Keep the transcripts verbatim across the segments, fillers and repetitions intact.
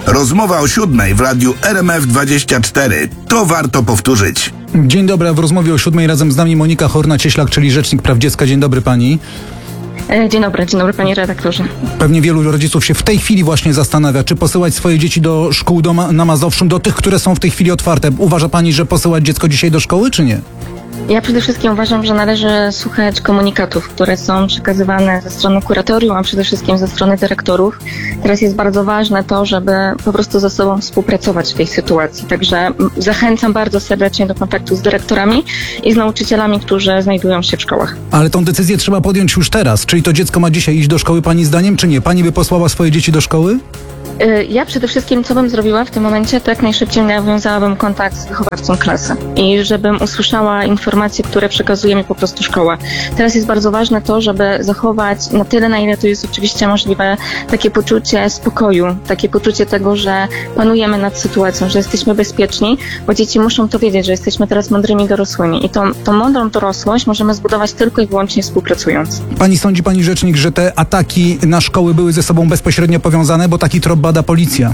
Rozmowa o siódmej w radiu R M F dwadzieścia cztery. To warto powtórzyć. Dzień dobry, w rozmowie o siódmej razem z nami Monika Horna-Cieślak, czyli Rzecznik Praw Dziecka. Dzień dobry pani. Dzień dobry, dzień dobry panie redaktorze. Pewnie wielu rodziców się w tej chwili właśnie zastanawia, czy posyłać swoje dzieci do szkół do Ma- na Mazowszu, do tych, które są w tej chwili otwarte. Uważa pani, że posyłać dziecko dzisiaj do szkoły, czy nie? Ja przede wszystkim uważam, że należy słuchać komunikatów, które są przekazywane ze strony kuratorium, a przede wszystkim ze strony dyrektorów. Teraz jest bardzo ważne to, żeby po prostu ze sobą współpracować w tej sytuacji. Także zachęcam bardzo serdecznie do kontaktu z dyrektorami i z nauczycielami, którzy znajdują się w szkołach. Ale tą decyzję trzeba podjąć już teraz. Czyli to dziecko ma dzisiaj iść do szkoły pani zdaniem, czy nie? Pani by posłała swoje dzieci do szkoły? Ja przede wszystkim, co bym zrobiła w tym momencie, to jak najszybciej nawiązałabym kontakt z wychowawcą klasy i żebym usłyszała informacje, które przekazuje mi po prostu szkoła. Teraz jest bardzo ważne to, żeby zachować na tyle, na ile to jest oczywiście możliwe, takie poczucie spokoju, takie poczucie tego, że panujemy nad sytuacją, że jesteśmy bezpieczni, bo dzieci muszą to wiedzieć, że jesteśmy teraz mądrymi dorosłymi i tą, tą mądrą dorosłość możemy zbudować tylko i wyłącznie współpracując. Pani sądzi, pani rzecznik, że te ataki na szkoły były ze sobą bezpośrednio powiązane, bo taki trop bada policja?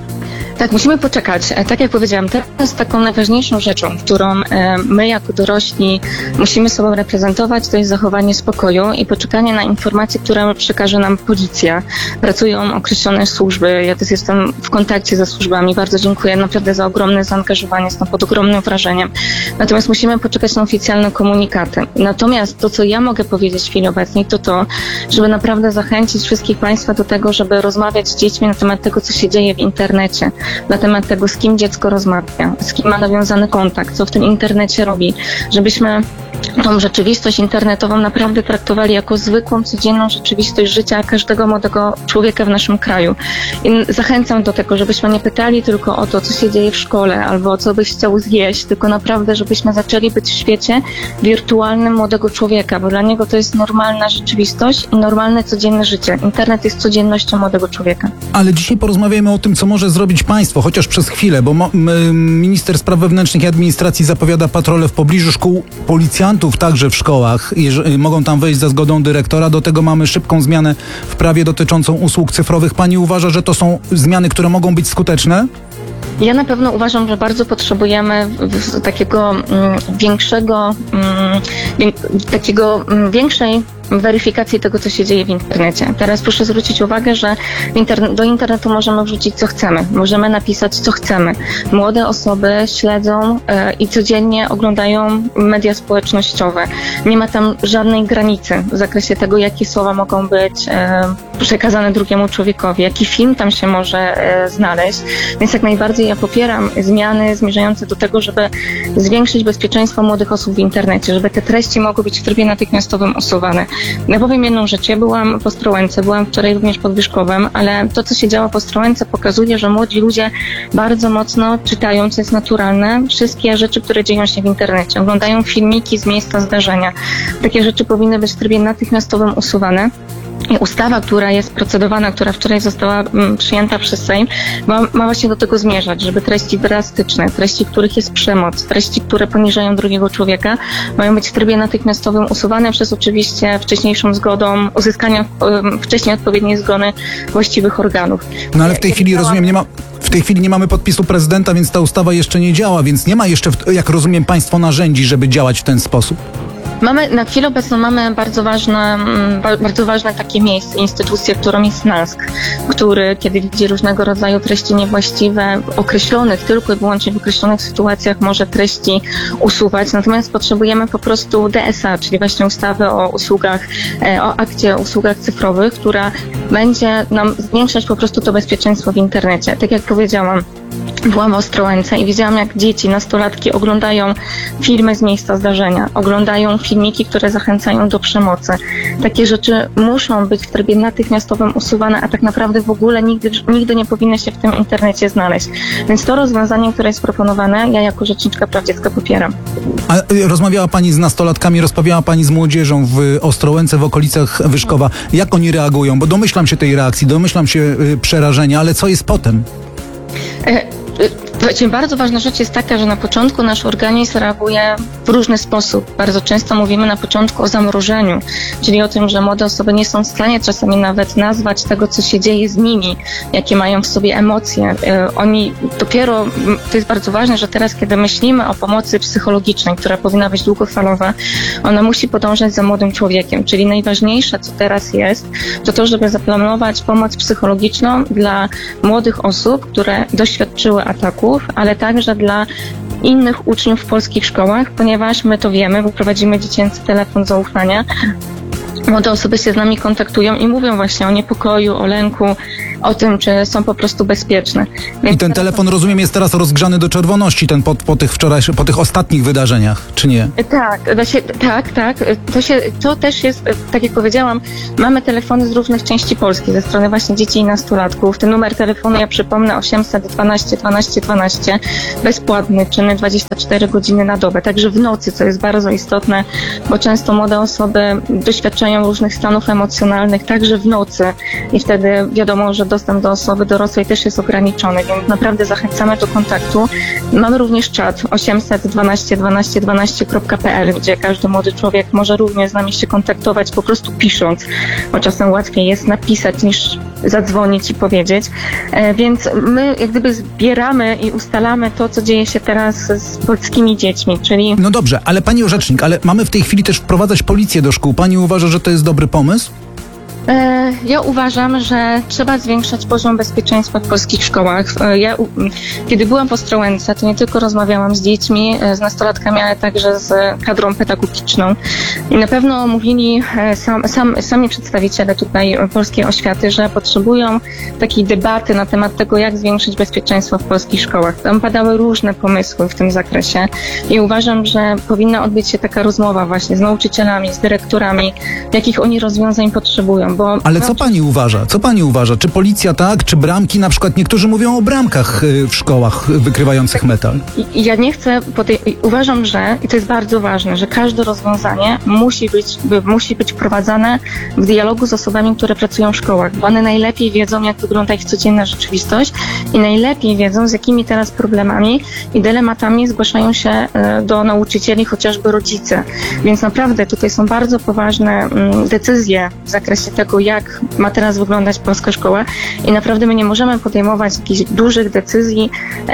Tak, musimy poczekać. Tak jak powiedziałam, teraz taką najważniejszą rzeczą, którą my jako dorośli musimy sobą reprezentować, to jest zachowanie spokoju i poczekanie na informacje, które przekaże nam policja. Pracują określone służby, ja też jestem w kontakcie ze służbami, bardzo dziękuję naprawdę za ogromne zaangażowanie, jestem pod ogromnym wrażeniem. Natomiast musimy poczekać na oficjalne komunikaty. Natomiast to, co ja mogę powiedzieć w chwili obecnej, to to, żeby naprawdę zachęcić wszystkich Państwa do tego, żeby rozmawiać z dziećmi na temat tego, co się dzieje w internecie. Na temat tego, z kim dziecko rozmawia, z kim ma nawiązany kontakt, co w tym internecie robi, żebyśmy tą rzeczywistość internetową naprawdę traktowali jako zwykłą, codzienną rzeczywistość życia każdego młodego człowieka w naszym kraju. I zachęcam do tego, żebyśmy nie pytali tylko o to, co się dzieje w szkole, albo co byś chciał zjeść, tylko naprawdę, żebyśmy zaczęli być w świecie wirtualnym młodego człowieka, bo dla niego to jest normalna rzeczywistość i normalne, codzienne życie. Internet jest codziennością młodego człowieka. Ale dzisiaj porozmawiajmy o tym, co może zrobić państwo, chociaż przez chwilę, bo mo- m- minister spraw wewnętrznych i administracji zapowiada patrole w pobliżu szkół, policjantów także w szkołach, jeżeli mogą tam wejść za zgodą dyrektora. Do tego mamy szybką zmianę w prawie dotyczącą usług cyfrowych. Pani uważa, że to są zmiany, które mogą być skuteczne? Ja na pewno uważam, że bardzo potrzebujemy w, w, takiego m, większego, m, wiek, takiego m, większej weryfikacji tego, co się dzieje w internecie. Teraz proszę zwrócić uwagę, że interne- do internetu możemy wrzucić, co chcemy. Możemy napisać, co chcemy. Młode osoby śledzą e, i codziennie oglądają media społecznościowe. Nie ma tam żadnej granicy w zakresie tego, jakie słowa mogą być e, przekazane drugiemu człowiekowi, jaki film tam się może e, znaleźć. Więc jak najbardziej ja popieram zmiany zmierzające do tego, żeby zwiększyć bezpieczeństwo młodych osób w internecie, żeby te treści mogły być w trybie natychmiastowym usuwane. Ja powiem jedną rzecz, ja byłam w Ostrołęce, byłam wczoraj również pod Wierzchowem, ale to, co się działo w Ostrołęce, pokazuje, że młodzi ludzie bardzo mocno czytają, co jest naturalne, wszystkie rzeczy, które dzieją się w internecie. Oglądają filmiki z miejsca zdarzenia. Takie rzeczy powinny być w trybie natychmiastowym usuwane. I ustawa, która jest procedowana, która wczoraj została mm, przyjęta przez Sejm, ma, ma właśnie do tego zmierzać, żeby treści drastyczne, treści, w których jest przemoc, treści, które poniżają drugiego człowieka, mają być w trybie natychmiastowym usuwane przez oczywiście wcześniejszą zgodą, uzyskania um, wcześniej odpowiedniej zgody właściwych organów. No ale w tej chwili, rozumiem, nie ma... W tej chwili nie mamy podpisu prezydenta, więc ta ustawa jeszcze nie działa, więc nie ma jeszcze, jak rozumiem, państwo narzędzi, żeby działać w ten sposób. Mamy, na chwilę obecną mamy bardzo ważne, bardzo ważne takie miejsce, instytucję, którą jest NASK, który, kiedy widzi różnego rodzaju treści niewłaściwe, określonych, tylko i wyłącznie w określonych sytuacjach może treści usuwać. Natomiast potrzebujemy po prostu D S A, czyli właśnie ustawy o usługach, o akcie o usługach cyfrowych, która będzie nam zwiększać po prostu to bezpieczeństwo w internecie. Tak jak powiedziałam, byłam w Ostrołęce i widziałam, jak dzieci, nastolatki oglądają filmy z miejsca zdarzenia, oglądają filmiki, które zachęcają do przemocy. Takie rzeczy muszą być w trybie natychmiastowym usuwane, a tak naprawdę w ogóle nigdy, nigdy nie powinny się w tym internecie znaleźć. Więc to rozwiązanie, które jest proponowane, ja jako Rzeczniczka Praw Dziecka popieram. A rozmawiała Pani z nastolatkami, rozmawiała Pani z młodzieżą w Ostrołęce, w okolicach Wyszkowa. Jak oni reagują? Bo domyślam się tej reakcji, domyślam się y, przerażenia, ale co jest potem? Słuchajcie, bardzo ważna rzecz jest taka, że na początku nasz organizm reaguje w różny sposób. Bardzo często mówimy na początku o zamrożeniu, czyli o tym, że młode osoby nie są w stanie czasami nawet nazwać tego, co się dzieje z nimi, jakie mają w sobie emocje. Oni dopiero, to jest bardzo ważne, że teraz, kiedy myślimy o pomocy psychologicznej, która powinna być długofalowa, ona musi podążać za młodym człowiekiem, czyli najważniejsze, co teraz jest, to to, żeby zaplanować pomoc psychologiczną dla młodych osób, które doświadczyły ataku, ale także dla innych uczniów w polskich szkołach, ponieważ my to wiemy, bo prowadzimy dziecięcy telefon zaufania. Młode osoby się z nami kontaktują i mówią właśnie o niepokoju, o lęku, o tym, czy są po prostu bezpieczne. Więc I ten telefon, rozumiem, jest teraz rozgrzany do czerwoności, ten po, po tych wczorajszych, po tych ostatnich wydarzeniach, czy nie? Tak, da się, tak, tak. To, się, to też jest, tak jak powiedziałam, mamy telefony z różnych części Polski, ze strony właśnie dzieci i nastolatków. Ten numer telefonu, ja przypomnę, osiemset dwanaście dwanaście dwanaście, bezpłatny, czynny dwadzieścia cztery godziny na dobę, także w nocy, co jest bardzo istotne, bo często młode osoby doświadczają różnych stanów emocjonalnych, także w nocy i wtedy wiadomo, że dostęp do osoby dorosłej też jest ograniczony, więc naprawdę zachęcamy do kontaktu. Mamy również czat osiemset dwanaście dwanaście dwanaście kropka p l, gdzie każdy młody człowiek może również z nami się kontaktować, po prostu pisząc, bo czasem łatwiej jest napisać niż zadzwonić i powiedzieć. E, więc my jak gdyby zbieramy i ustalamy to, co dzieje się teraz z polskimi dziećmi, czyli... No dobrze, ale pani orzecznik, ale mamy w tej chwili też wprowadzać policję do szkół. Pani uważa, że to jest dobry pomysł? Ja uważam, że trzeba zwiększać poziom bezpieczeństwa w polskich szkołach. Ja, kiedy byłam w Ostrołęce, to nie tylko rozmawiałam z dziećmi, z nastolatkami, ale także z kadrą pedagogiczną. I na pewno mówili sam, sam, sami przedstawiciele tutaj polskiej oświaty, że potrzebują takiej debaty na temat tego, jak zwiększyć bezpieczeństwo w polskich szkołach. Tam padały różne pomysły w tym zakresie i uważam, że powinna odbyć się taka rozmowa właśnie z nauczycielami, z dyrektorami, jakich oni rozwiązań potrzebują. Bo Ale co pani uważa? Co pani uważa? Czy policja tak, czy bramki? Na przykład niektórzy mówią o bramkach w szkołach wykrywających metal. I ja nie chcę, uważam, że, i to jest bardzo ważne, że każde rozwiązanie musi być, musi być wprowadzane w dialogu z osobami, które pracują w szkołach, bo one najlepiej wiedzą, jak wygląda ich codzienna rzeczywistość i najlepiej wiedzą, z jakimi teraz problemami i dylematami zgłaszają się do nauczycieli, chociażby rodzice. Więc naprawdę tutaj są bardzo poważne decyzje w zakresie tego, jak ma teraz wyglądać polska szkoła i naprawdę my nie możemy podejmować jakichś dużych decyzji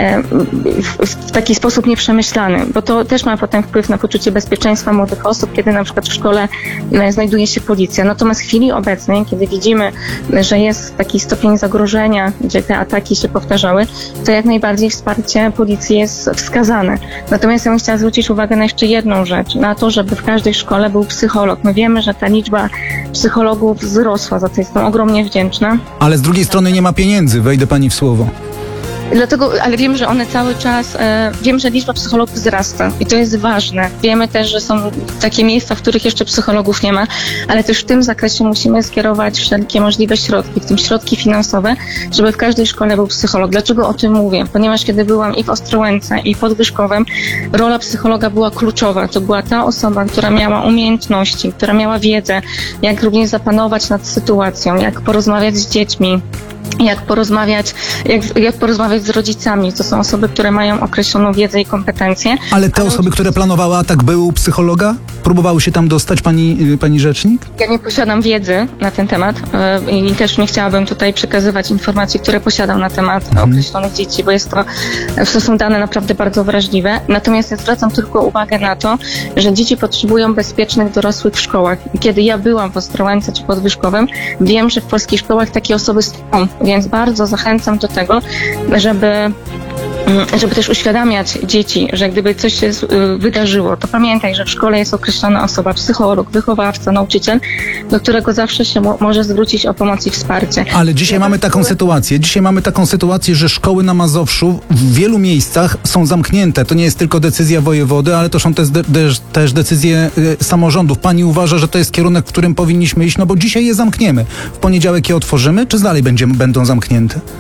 w, w taki sposób nieprzemyślany, bo to też ma potem wpływ na poczucie bezpieczeństwa młodych osób, kiedy na przykład w szkole znajduje się policja. Natomiast w chwili obecnej, kiedy widzimy, że jest taki stopień zagrożenia, gdzie te ataki się powtarzały, to jak najbardziej wsparcie policji jest wskazane. Natomiast ja bym chciała zwrócić uwagę na jeszcze jedną rzecz, na to, żeby w każdej szkole był psycholog. My wiemy, że ta liczba psychologów wzrosła, za co jestem ogromnie wdzięczna. Ale z drugiej strony nie ma pieniędzy, wejdę pani w słowo. Dlatego, ale wiem, że one cały czas, e, wiem, że liczba psychologów wzrasta i to jest ważne. Wiemy też, że są takie miejsca, w których jeszcze psychologów nie ma, ale też w tym zakresie musimy skierować wszelkie możliwe środki, w tym środki finansowe, żeby w każdej szkole był psycholog. Dlaczego o tym mówię? Ponieważ kiedy byłam i w Ostrołęce, i pod Wyszkowem, rola psychologa była kluczowa. To była ta osoba, która miała umiejętności, która miała wiedzę, jak również zapanować nad sytuacją, jak porozmawiać z dziećmi, jak porozmawiać, jak, jak porozmawiać z rodzicami. To są osoby, które mają określoną wiedzę i kompetencje. Ale te osoby, które planowały atak, były u psychologa? Próbowały się tam dostać, pani, pani rzecznik? Ja nie posiadam wiedzy na ten temat i też nie chciałabym tutaj przekazywać informacji, które posiadam na temat mhm. określonych dzieci, bo jest to, to są dane naprawdę bardzo wrażliwe. Natomiast ja zwracam tylko uwagę na to, że dzieci potrzebują bezpiecznych dorosłych w szkołach. Kiedy ja byłam w Ostrołęce czy pod Wyszkowem, wiem, że w polskich szkołach takie osoby są. Więc bardzo zachęcam do tego, żeby żeby też uświadamiać dzieci, że gdyby coś się wydarzyło, to pamiętaj, że w szkole jest określona osoba, psycholog, wychowawca, nauczyciel, do którego zawsze się mo- może zwrócić o pomoc i wsparcie. Ale dzisiaj mamy taką sytuację, dzisiaj mamy taką sytuację, że szkoły na Mazowszu w wielu miejscach są zamknięte. To nie jest tylko decyzja wojewody, ale to są też, de- de- też decyzje y, samorządów. Pani uważa, że to jest kierunek, w którym powinniśmy iść? No bo dzisiaj je zamkniemy. W poniedziałek je otworzymy, czy dalej będziemy, będą zamknięte?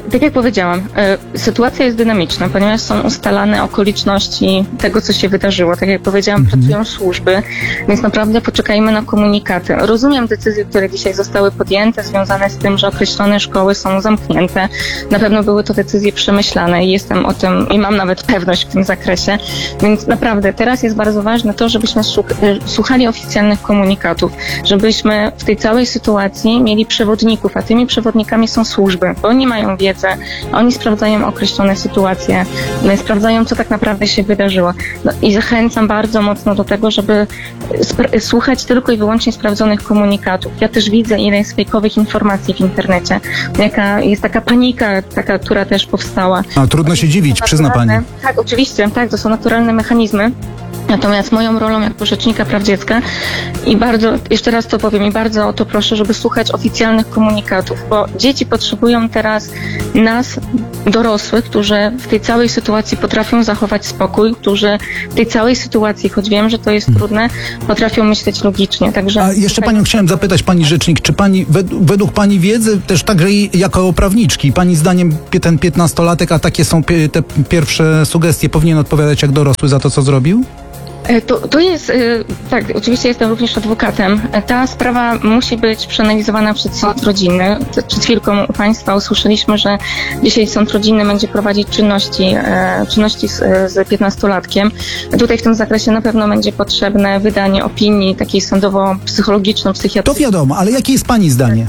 Tak jak powiedziałam, y, sytuacja jest dynamiczna, ponieważ są ustalane okoliczności tego, co się wydarzyło. Tak jak powiedziałam, Mhm. pracują służby, więc naprawdę poczekajmy na komunikaty. Rozumiem decyzje, które dzisiaj zostały podjęte, związane z tym, że określone szkoły są zamknięte. Na pewno były to decyzje przemyślane i jestem o tym, i mam nawet pewność w tym zakresie. Więc naprawdę teraz jest bardzo ważne to, żebyśmy słuchali oficjalnych komunikatów, żebyśmy w tej całej sytuacji mieli przewodników, a tymi przewodnikami są służby, bo oni mają wiedzę, oni sprawdzają określone sytuacje, sprawdzają, co tak naprawdę się wydarzyło. No i zachęcam bardzo mocno do tego, żeby spra- słuchać tylko i wyłącznie sprawdzonych komunikatów. Ja też widzę, ile jest fejkowych informacji w internecie, jaka jest taka panika, taka, która też powstała. A trudno się dziwić, przyzna pani. Tak, oczywiście, tak, to są naturalne mechanizmy. Natomiast moją rolą jako rzecznika praw dziecka i bardzo, jeszcze raz to powiem, i bardzo o to proszę, żeby słuchać oficjalnych komunikatów, bo dzieci potrzebują teraz nas, dorosłych, którzy w tej całej sytuacji potrafią zachować spokój, którzy w tej całej sytuacji, choć wiem, że to jest trudne, potrafią myśleć logicznie. Także A jeszcze panią chciałem zapytać, pani rzecznik, czy pani, wed- według pani wiedzy, też także i jako prawniczki, pani zdaniem pie- ten piętnastolatek, a takie są pie- te pierwsze sugestie, powinien odpowiadać jak dorosły za to, co zrobił? To, to jest, tak, oczywiście jestem również adwokatem. Ta sprawa musi być przeanalizowana przez sąd rodzinny. Przed chwilką u Państwa usłyszeliśmy, że dzisiaj sąd rodzinny będzie prowadzić czynności, czynności z, z piętnastolatkiem. Tutaj w tym zakresie na pewno będzie potrzebne wydanie opinii takiej sądowo-psychologiczno-psychiatrycznej. To wiadomo, ale jakie jest pani zdanie?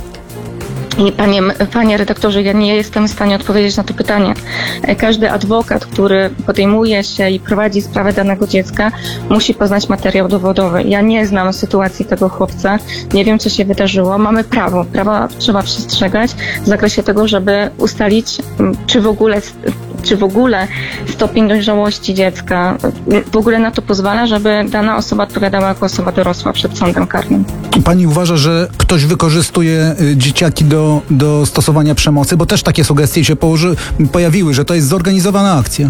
I panie, panie redaktorze, ja nie jestem w stanie odpowiedzieć na to pytanie. Każdy adwokat, który podejmuje się i prowadzi sprawę danego dziecka, musi poznać materiał dowodowy. Ja nie znam sytuacji tego chłopca, nie wiem, co się wydarzyło. Mamy prawo, prawa trzeba przestrzegać w zakresie tego, żeby ustalić, czy w ogóle czy w ogóle stopień dojrzałości dziecka w ogóle na to pozwala, żeby dana osoba odpowiadała jako osoba dorosła przed sądem karnym. Pani uważa, że ktoś wykorzystuje y, dzieciaki do, do stosowania przemocy? Bo też takie sugestie się położy, pojawiły, że to jest zorganizowana akcja.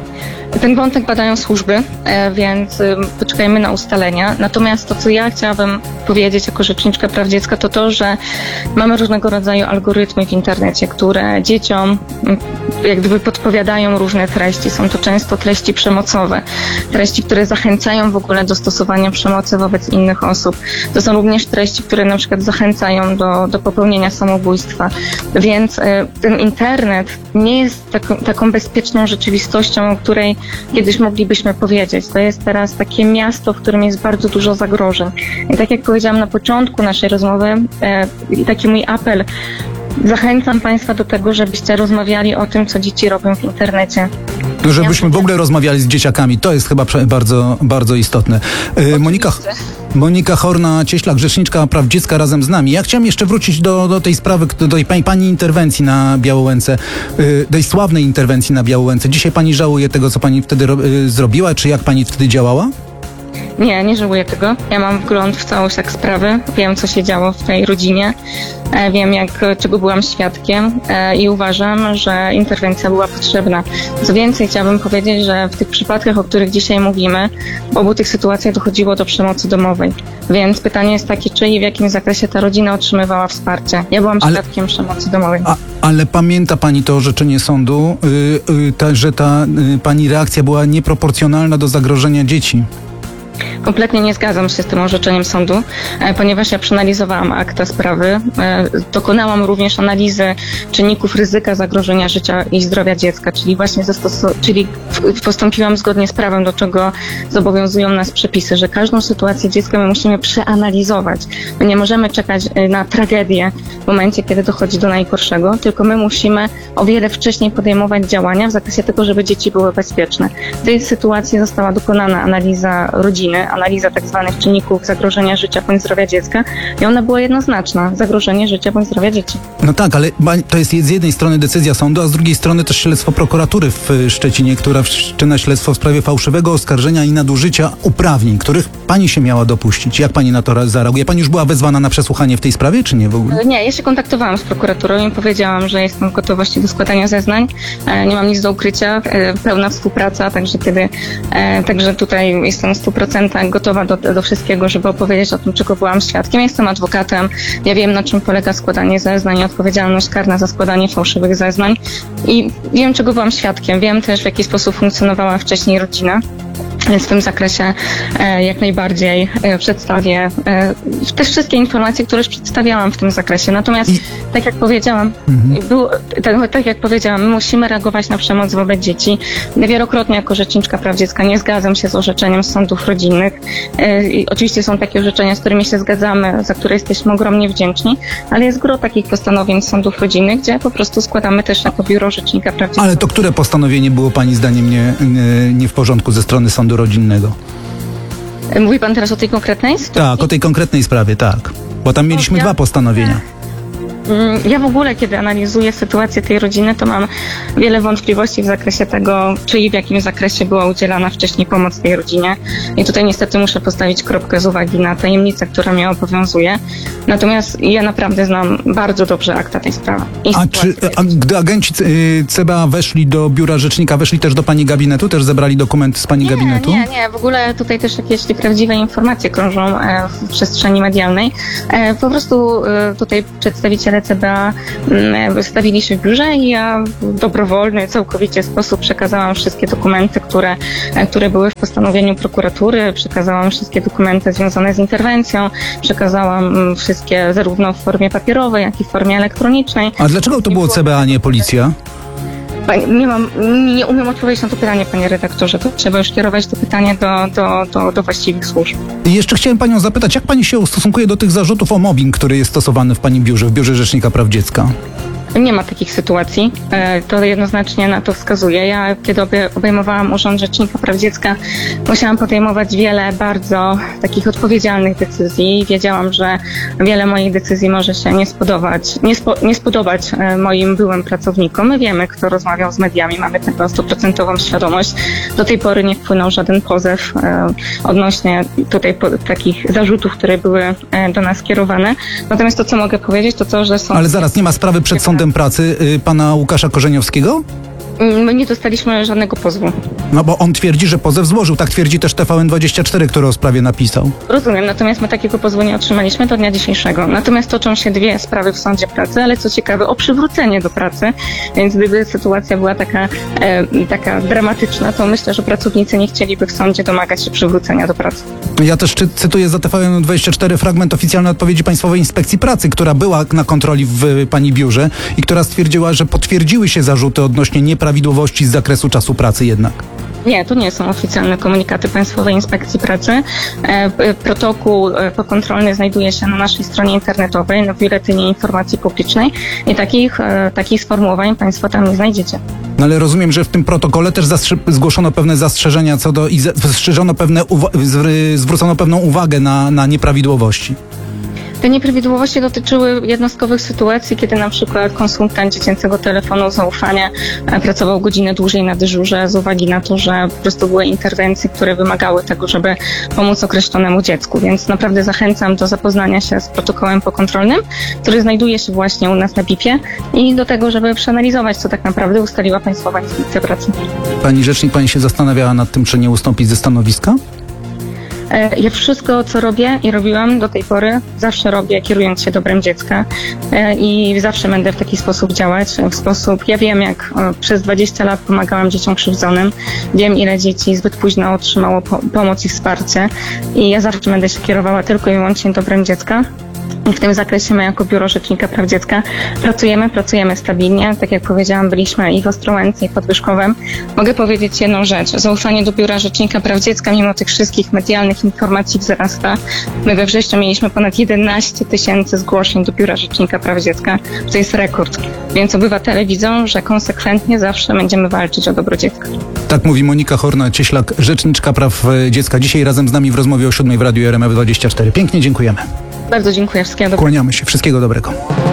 Ten wątek badają służby, więc poczekajmy na ustalenia. Natomiast to, co ja chciałabym powiedzieć jako rzeczniczka praw dziecka, to to, że mamy różnego rodzaju algorytmy w internecie, które dzieciom jak gdyby podpowiadają różne treści. Są to często treści przemocowe, treści, które zachęcają w ogóle do stosowania przemocy wobec innych osób. To są również treści, które na przykład zachęcają do, do popełnienia samobójstwa. Więc ten internet nie jest taką, taką bezpieczną rzeczywistością, o której kiedyś moglibyśmy powiedzieć. To jest teraz takie miasto, w którym jest bardzo dużo zagrożeń. I tak jak powiedziałam na początku naszej rozmowy, e, taki mój apel, zachęcam Państwa do tego, żebyście rozmawiali o tym, co dzieci robią w internecie. Żebyśmy w ogóle rozmawiali z dzieciakami. To jest chyba prze- bardzo, bardzo istotne. E, Monika, Monika Horna-Cieślak, rzeczniczka praw dziecka razem z nami. Ja chciałem jeszcze wrócić do, do tej sprawy, do tej pani, pani interwencji na Białołęce, y, tej sławnej interwencji na Białołęce. Dzisiaj pani żałuje tego, co pani wtedy ro, y, zrobiła, czy jak pani wtedy działała? Nie, nie żałuję tego. Ja mam wgląd w całość tak sprawy. Wiem, co się działo w tej rodzinie. E, wiem, jak, czego byłam świadkiem e, i uważam, że interwencja była potrzebna. Co więcej, chciałabym powiedzieć, że w tych przypadkach, o których dzisiaj mówimy, w obu tych sytuacjach dochodziło do przemocy domowej. Więc pytanie jest takie, czy i w jakim zakresie ta rodzina otrzymywała wsparcie. Ja byłam Ale- świadkiem przemocy domowej. A, ale pamięta pani to orzeczenie sądu, y, y, ta, że ta y, pani reakcja była nieproporcjonalna do zagrożenia dzieci? Kompletnie nie zgadzam się z tym orzeczeniem sądu, e, ponieważ ja przeanalizowałam akta sprawy, e, dokonałam również analizy czynników ryzyka zagrożenia życia i zdrowia dziecka, czyli właśnie zastos- czyli w- postąpiłam zgodnie z prawem, do czego zobowiązują nas przepisy, że każdą sytuację dziecka my musimy przeanalizować. My nie możemy czekać e, na tragedię w momencie, kiedy dochodzi do najgorszego, tylko my musimy o wiele wcześniej podejmować działania w zakresie tego, żeby dzieci były bezpieczne. W tej sytuacji została dokonana analiza rodziny, analiza tak zwanych czynników zagrożenia życia bądź zdrowia dziecka i ona była jednoznaczna. Zagrożenie życia bądź zdrowia dzieci. No tak, ale ba- to jest z jednej strony decyzja sądu, a z drugiej strony też śledztwo prokuratury w y, Szczecinie, która wszczyna śledztwo w sprawie fałszywego oskarżenia i nadużycia uprawnień, których pani się miała dopuścić. Jak pani na to ra- zareaguje? Pani już była wezwana na przesłuchanie w tej sprawie, czy nie w ogóle? Nie, ja się kontaktowałam z prokuraturą i powiedziałam, że jestem w gotowości do składania zeznań. E, nie mam nic do ukrycia, e, pełna współpraca, także kiedy, e, także tutaj jestem stu procentach procentach gotowa do, do wszystkiego, żeby opowiedzieć o tym, czego byłam świadkiem. Jestem adwokatem, ja wiem, na czym polega składanie zeznań i odpowiedzialność karna za składanie fałszywych zeznań i wiem, czego byłam świadkiem. Wiem też, w jaki sposób funkcjonowała wcześniej rodzina. Więc w tym zakresie e, jak najbardziej e, przedstawię e, te wszystkie informacje, które już przedstawiałam w tym zakresie. Natomiast, I... tak jak powiedziałam, mhm. był, tak, tak jak powiedziałam, my musimy reagować na przemoc wobec dzieci. Wielokrotnie jako rzeczniczka praw dziecka nie zgadzam się z orzeczeniem z sądów rodzinnych. E, i oczywiście są takie orzeczenia, z którymi się zgadzamy, za które jesteśmy ogromnie wdzięczni, ale jest gro takich postanowień z sądów rodzinnych, gdzie po prostu składamy też jako biuro rzecznika praw dziecka. Ale to które postanowienie było pani zdaniem nie, nie, nie w porządku ze strony sądu rodzinnego? Mówi pan teraz o tej konkretnej sytuacji? Tak, o tej konkretnej sprawie, tak. Bo tam mieliśmy ja, dwa postanowienia. Ja w ogóle, kiedy analizuję sytuację tej rodziny, to mam wiele wątpliwości w zakresie tego, czy i w jakim zakresie była udzielana wcześniej pomoc tej rodzinie. I tutaj niestety muszę postawić kropkę z uwagi na tajemnicę, która mnie obowiązuje. Natomiast ja naprawdę znam bardzo dobrze akta tej sprawy. A czy a, gdy agenci C B A weszli do biura rzecznika, weszli też do pani gabinetu? Też zebrali dokumenty z pani nie, gabinetu? Nie, nie. W ogóle tutaj też jakieś prawdziwe informacje krążą w przestrzeni medialnej. Po prostu tutaj przedstawiciele C B A wystawili się w biurze i ja w dobrowolny, całkowicie sposób przekazałam wszystkie dokumenty, które, które były w postanowieniu prokuratury, przekazałam wszystkie dokumenty związane z interwencją, przekazałam wszystkie zarówno w formie papierowej, jak i w formie elektronicznej. A dlaczego to było C B A, a nie policja? Nie mam, nie umiem odpowiedzieć na to pytanie, panie redaktorze. To trzeba już kierować to pytanie do, do, do, do właściwych służb. I jeszcze chciałem panią zapytać, jak pani się ustosunkuje do tych zarzutów o mobbing, który jest stosowany w pani biurze, w biurze Rzecznika Praw Dziecka? Nie ma takich sytuacji. To jednoznacznie na to wskazuje. Ja, kiedy obejmowałam Urząd Rzecznika Praw Dziecka, musiałam podejmować wiele bardzo takich odpowiedzialnych decyzji. Wiedziałam, że wiele moich decyzji może się nie spodobać, nie, spo, nie spodobać moim byłym pracownikom. My wiemy, kto rozmawiał z mediami, mamy tego stuprocentową świadomość. Do tej pory nie wpłynął żaden pozew odnośnie tutaj po, takich zarzutów, które były do nas kierowane. Natomiast to, co mogę powiedzieć, to to, że są... Ale zaraz, nie ma sprawy przed sądem pracy y, pana Łukasza Korzeniowskiego? My nie dostaliśmy żadnego pozwu. No bo on twierdzi, że pozew złożył. Tak twierdzi też T V N dwadzieścia cztery, który o sprawie napisał. Rozumiem, natomiast my takiego pozwu nie otrzymaliśmy do dnia dzisiejszego. Natomiast toczą się dwie sprawy w sądzie pracy, ale co ciekawe, o przywrócenie do pracy. Więc gdyby sytuacja była taka, e, taka dramatyczna, to myślę, że pracownicy nie chcieliby w sądzie domagać się przywrócenia do pracy. Ja też czy, cytuję za T V N dwadzieścia cztery fragment oficjalnej odpowiedzi Państwowej Inspekcji Pracy, która była na kontroli w pani biurze i która stwierdziła, że potwierdziły się zarzuty odnośnie nieprawidłowości z zakresu czasu pracy jednak. Nie, to nie są oficjalne komunikaty Państwowej Inspekcji Pracy. E, protokół e, pokontrolny znajduje się na naszej stronie internetowej, na biuletynie informacji publicznej i takich, e, takich sformułowań Państwo tam nie znajdziecie. No ale rozumiem, że w tym protokole też zastrze- zgłoszono pewne zastrzeżenia co do i zastrzeżono pewne uwa- zwr- zwrócono pewną uwagę na, na nieprawidłowości. Te nieprawidłowości dotyczyły jednostkowych sytuacji, kiedy na przykład konsultant dziecięcego telefonu zaufania pracował godzinę dłużej na dyżurze z uwagi na to, że po prostu były interwencje, które wymagały tego, żeby pomóc określonemu dziecku. Więc naprawdę zachęcam do zapoznania się z protokołem pokontrolnym, który znajduje się właśnie u nas na B I P-ie i do tego, żeby przeanalizować, co tak naprawdę ustaliła Państwowa Inspekcja Pracy. Pani rzecznik, pani się zastanawiała nad tym, czy nie ustąpić ze stanowiska? Ja wszystko, co robię i robiłam do tej pory, zawsze robię kierując się dobrem dziecka i zawsze będę w taki sposób działać. W sposób, ja wiem, jak przez dwadzieścia lat pomagałam dzieciom krzywdzonym, wiem, ile dzieci zbyt późno otrzymało po- pomoc i wsparcie i ja zawsze będę się kierowała tylko i wyłącznie dobrem dziecka. W tym zakresie my jako Biuro Rzecznika Praw Dziecka pracujemy, pracujemy stabilnie. Tak jak powiedziałam, byliśmy i w Ostrołęce, i pod Wyszkowem. Mogę powiedzieć jedną rzecz. Zaufanie do Biura Rzecznika Praw Dziecka mimo tych wszystkich medialnych informacji wzrasta. My we wrześniu mieliśmy ponad jedenaście tysięcy zgłoszeń do Biura Rzecznika Praw Dziecka. To jest rekord. Więc obywatele widzą, że konsekwentnie zawsze będziemy walczyć o dobro dziecka. Tak mówi Monika Horna-Cieślak, Rzeczniczka Praw Dziecka. Dzisiaj razem z nami w rozmowie o siódmej w Radiu R M F dwadzieścia cztery. Pięknie dziękujemy. Bardzo dziękuję. Wszystkiego dobrego. Kłaniamy się. Wszystkiego dobrego.